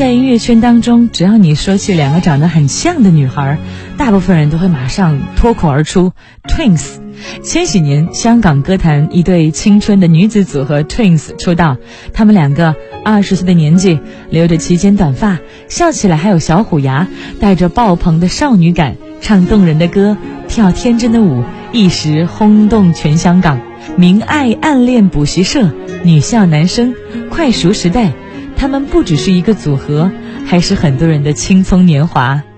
在音乐圈当中，只要你说起两个长得很像的女孩，大部分人都会马上脱口而出 Twins。千禧年香港歌坛一对青春的女子组合 Twins 出道，她们两个20岁的年纪，留着齐肩短发，笑起来还有小虎牙，带着爆棚的少女感，唱动人的歌，跳天真的舞，一时轰动全香港。明爱暗恋补习社，女校男生，快熟时代，他们不只是一个组合，还是很多人的青葱年华。